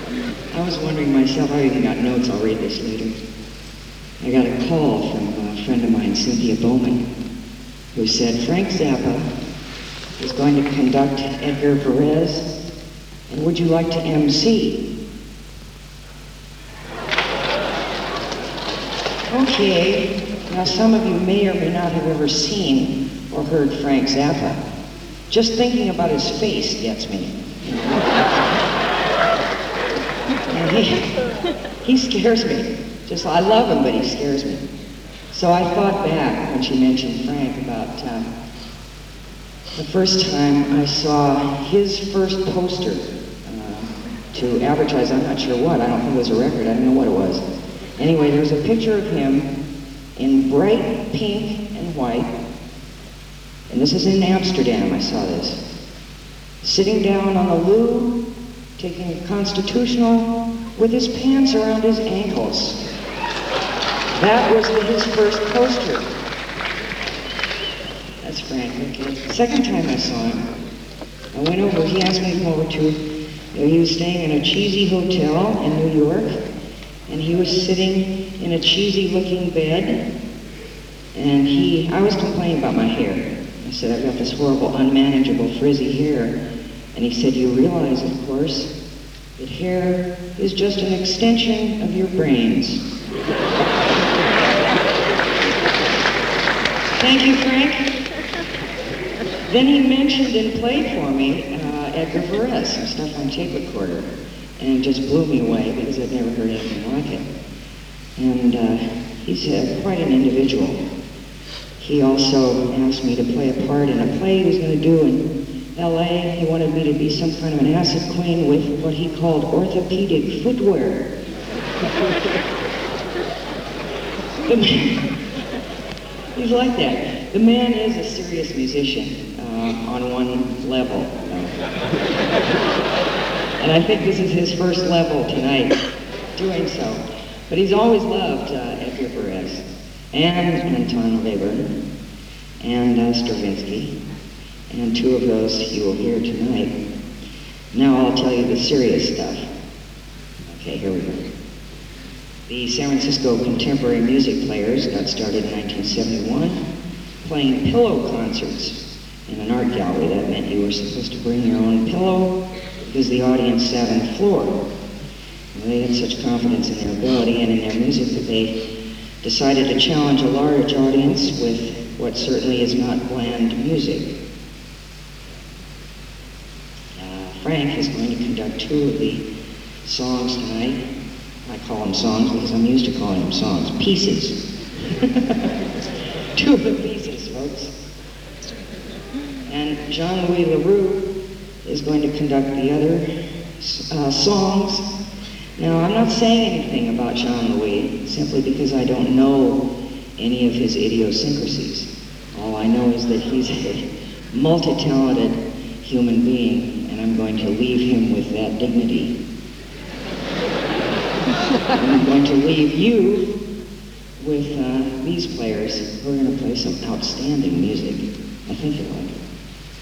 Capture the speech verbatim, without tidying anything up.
I was wondering myself, I even got notes, I'll read this later. I got a call from a friend of mine, Cynthia Bowman, who said Frank Zappa is going to conduct Edgar Varese, and would you like to M C? Okay, now some of you may or may not have ever seen or heard Frank Zappa. Just thinking about his face gets me. And he, he scares me. Just, I love him, but he scares me. So I thought back when she mentioned Frank about um, the first time I saw his first poster uh, to advertise, I'm not sure what, I don't think it was a record, I don't know what it was. Anyway, there was a picture of him in bright pink and white, and this is in Amsterdam, I saw this, sitting down on the loo, taking a constitutional with his pants around his ankles. That was his first poster. That's Frank, okay. The second time I saw him, I went over, he asked me to come over to, you know, he was staying in a cheesy hotel in New York, and he was sitting in a cheesy looking bed, and he, I was complaining about my hair. I said, I've got this horrible, unmanageable, frizzy hair. And he said, you realize, of course, that hair is just an extension of your brains. Thank you, Frank. Then he mentioned and played for me uh, Edgar Varese, some stuff on tape recorder, and it just blew me away because I'd never heard anything like it. And uh, he's uh, quite an individual. He also asked me to play a part in a play he was going to do in L A. He wanted me to be some kind of an acid queen with what he called orthopedic footwear. The man, he's like that. The man is a serious musician uh, on one level. And I think this is his first level tonight, doing so. But he's always loved uh, Edgar Varese, and Anton Weber, and uh, Stravinsky, and two of those you will hear tonight. Now I'll tell you the serious stuff. Okay, here we go. The San Francisco Contemporary Music Players got started in nineteen seventy-one, playing pillow concerts in an art gallery. That meant you were supposed to bring your own pillow because the audience sat on the floor. Well, they had such confidence in their ability and in their music that they decided to challenge a large audience with what certainly is not bland music. Uh, Frank is going to conduct two of the songs tonight. I call them songs because I'm used to calling them songs. Pieces. Two of the pieces, folks. And Jean-Louis LaRue is going to conduct the other uh, songs. Now, I'm not saying anything about Jean-Louis simply because I don't know any of his idiosyncrasies. All I know is that he's a multi-talented human being, and I'm going to leave him with that dignity. I'm going to leave you with uh, these players who are going to play some outstanding music. I think you'll like it.